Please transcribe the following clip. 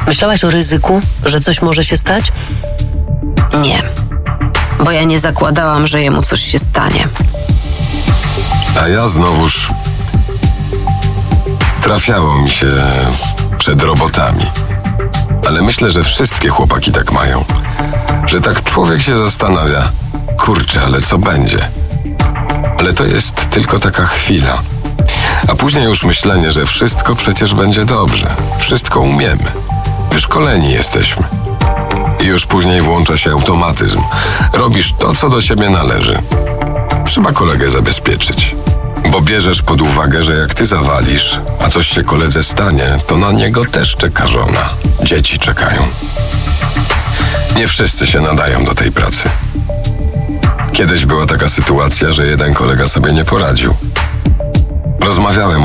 Myślałaś o ryzyku, że coś może się stać? Nie, bo ja nie zakładałam, że jemu coś się stanie. A ja znowuż trafiało mi się przed robotami. Ale myślę, że wszystkie chłopaki tak mają. Że tak człowiek się zastanawia, kurczę, ale co będzie? Ale to jest tylko taka chwila. A później już myślenie, że wszystko przecież będzie dobrze. Wszystko umiemy. Wyszkoleni jesteśmy. I już później włącza się automatyzm. Robisz to, co do ciebie należy. Trzeba kolegę zabezpieczyć. Bo bierzesz pod uwagę, że jak ty zawalisz, a coś się koledze stanie, to na niego też czeka żona. Dzieci czekają. Nie wszyscy się nadają do tej pracy. Kiedyś była taka sytuacja, że jeden kolega sobie nie poradził. Rozmawiałem